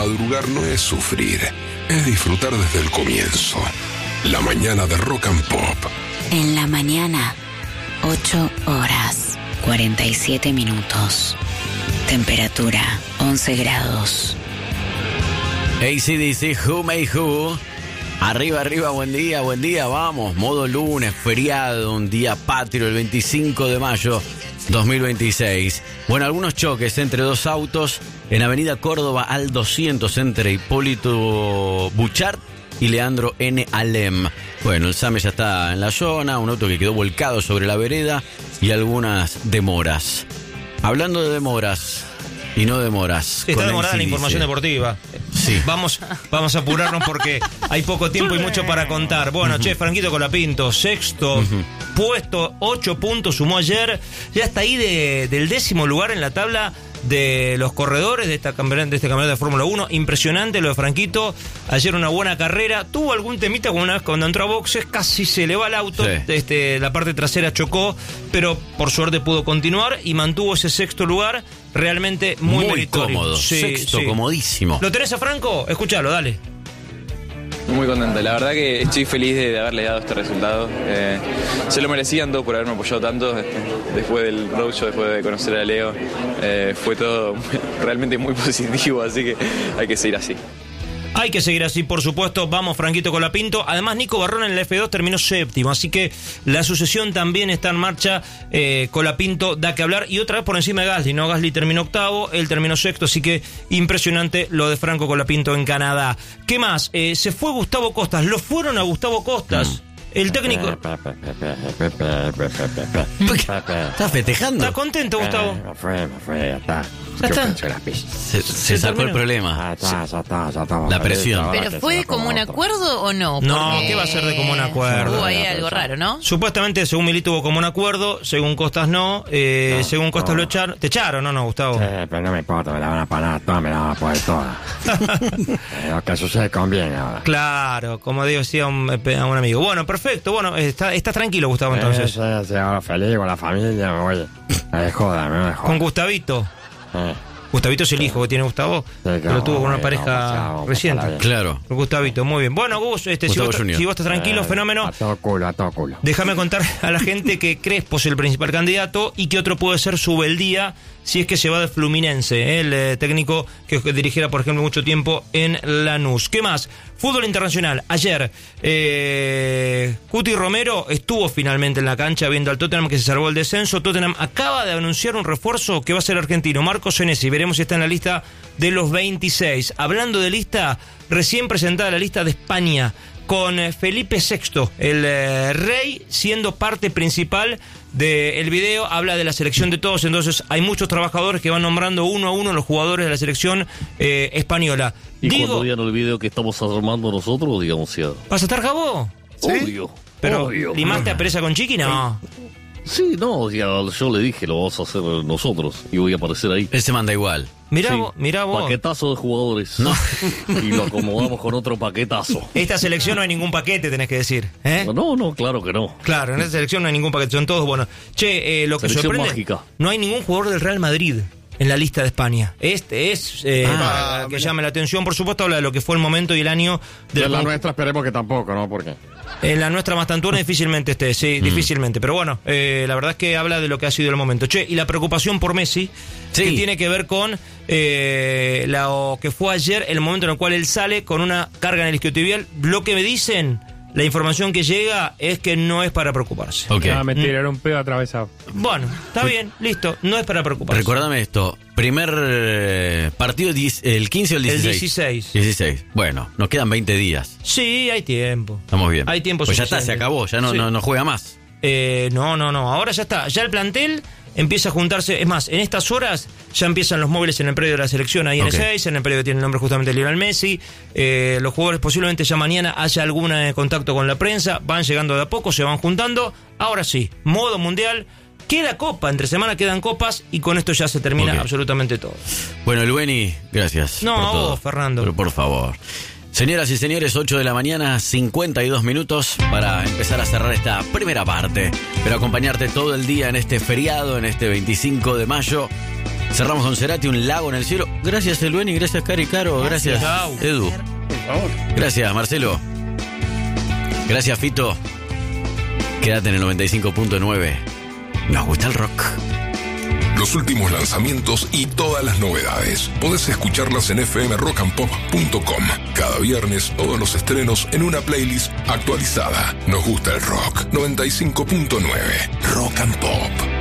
madrugar no es sufrir, es disfrutar desde el comienzo. La mañana de Rock and Pop. En la mañana, 8 horas, 47 minutos. Temperatura, 11 grados. AC/DC, Who May Who. Arriba, arriba, buen día, vamos. Modo lunes, feriado, un día patrio, el 25 de mayo 2026. Bueno, algunos choques entre dos autos en Avenida Córdoba al 200 entre Hipólito Buchart y Leandro N. Alem. Bueno, el SAME ya está en la zona, un auto que quedó volcado sobre la vereda y algunas demoras. Hablando de demoras y no demoras. Sí, está demorada la información deportiva. Sí. Vamos a apurarnos porque hay poco tiempo y mucho para contar. Bueno, Franquito Colapinto, sexto puesto, 8 puntos sumó ayer. Ya está ahí del 10º lugar en la tabla de los corredores de este campeonato de Fórmula 1. Impresionante lo de Franquito. Ayer una buena carrera. Tuvo algún temita una vez cuando entró a boxes, casi se le va el auto. Sí. La parte trasera chocó, pero por suerte pudo continuar y mantuvo ese sexto lugar. Realmente muy meritorio. Cómodo. Sí, sexto, sí. Comodísimo. ¿Lo tenés a Franco? Escuchalo, dale. Muy contento, la verdad que estoy feliz de haberle dado este resultado. Se lo merecían todos por haberme apoyado tanto. Después del roadshow, después de conocer a Leo, fue todo realmente muy positivo, así que hay que seguir así. Hay que seguir así, por supuesto. Vamos, Franquito Colapinto. Además, Nico Barrón en la F2 terminó séptimo, así que la sucesión también está en marcha. Colapinto da que hablar. Y otra vez por encima de Gasly, ¿no? Gasly terminó octavo, él terminó sexto, así que impresionante lo de Franco Colapinto en Canadá. ¿Qué más? Se fue Gustavo Costas. Lo fueron a Gustavo Costas. El técnico... ¿Estás festejando? ¿Estás contento, Gustavo? Se sacó el problema. La presión. ¿Pero fue de común acuerdo o no? No, ¿qué va a ser de común acuerdo? Hubo ahí algo raro, ¿no? Supuestamente, según Milito, hubo común acuerdo. Según Costas, no. Según Costas lo echaron. ¿Te echaron o no, Gustavo? Sí, pero no me importa, me la van a parar toda, me la van a poner toda. Lo que sucede conviene ahora. Claro, como decía a un amigo. Bueno, perfecto. Bueno, estás tranquilo, Gustavo, entonces. Sí, ahora feliz con la familia, me voy. Me joda. Con Gustavito. Gustavito es el hijo que tiene Gustavo, pero tuvo con una pareja reciente. Claro. Con Gustavito, muy bien. Bueno, Gus, si vos estás tranquilo, fenómeno. A todo culo. Déjame contar a la gente que Crespo es el principal candidato y que otro puede ser Subeldía si es que se va de Fluminense, el técnico que dirigiera, por ejemplo, mucho tiempo en Lanús. ¿Qué más? Fútbol internacional. Ayer, Cuti Romero estuvo finalmente en la cancha viendo al Tottenham que se salvó el descenso. Tottenham acaba de anunciar un refuerzo que va a ser argentino, Marcos Senesi. Veremos si está en la lista de los 26. Hablando de lista, recién presentada la lista de España, con Felipe VI, el rey, siendo parte principal del video. Habla de la selección de todos, entonces hay muchos trabajadores que van nombrando uno a uno los jugadores de la selección española. Y cuando vean el video que estamos armando nosotros, digamos ya. ¿Vas a estar, Gabo? ¿Sí? Obvio. Pero, ¿limaste a Pereza con Chiqui? No. Sí, no, yo le dije, lo vamos a hacer nosotros y voy a aparecer ahí. Él se manda igual. Mirá vos. Paquetazo de jugadores. No. Y lo acomodamos con otro paquetazo. Esta selección no hay ningún paquete, tenés que decir. No, claro que no. Claro, en esta selección no hay ningún paquete, son todos buenos. Che, lo que selección sorprende, mágica. No hay ningún jugador del Real Madrid en la lista de España. Este es para que llame la atención. Por supuesto, habla de lo que fue el momento y el año de la nuestra. Esperemos que tampoco, ¿no? ¿Por qué? En la nuestra Mastantuana difícilmente esté, sí, difícilmente. Pero bueno, la verdad es que habla de lo que ha sido el momento. Che, y la preocupación por Messi, que tiene que ver con lo que fue ayer, el momento en el cual él sale con una carga en el isquiotibial. Lo que me dicen, la información que llega es que no es para preocuparse. Okay. Me tiraron un pedo atravesado. Bueno, está bien, listo, no es para preocuparse. Recuérdame esto, primer partido el 15 o el 16. El 16. 16. Bueno, nos quedan 20 días. Sí, hay tiempo. Estamos bien. Hay tiempo pues suficiente. Ya está, se acabó, ya no juega más. No, ahora ya está. Ya el plantel empieza a juntarse. Es más, en estas horas ya empiezan los móviles en el predio de la selección ahí en E6, en el predio que tiene el nombre justamente de Lionel Messi. Los jugadores posiblemente ya mañana haya algún contacto con la prensa. Van llegando de a poco, se van juntando. Ahora sí, modo mundial. Queda copa, entre semana quedan copas y con esto ya se termina absolutamente todo. Bueno, el Beni, gracias. No, por a todo. vos, Fernando. Pero por favor. Señoras y señores, 8 de la mañana, 52 minutos para empezar a cerrar esta primera parte. Pero acompañarte todo el día en este feriado, en este 25 de mayo. Cerramos con Cerati, Un lago en el cielo. Gracias, Elweni, gracias, Cari Caro, gracias, Edu. Gracias, Marcelo. Gracias, Fito. Quédate en el 95.9. Nos gusta el rock. Los últimos lanzamientos y todas las novedades. Podés escucharlas en fmrockandpop.com. Cada viernes, todos los estrenos en una playlist actualizada. Nos gusta el rock. 95.9. Rock and Pop.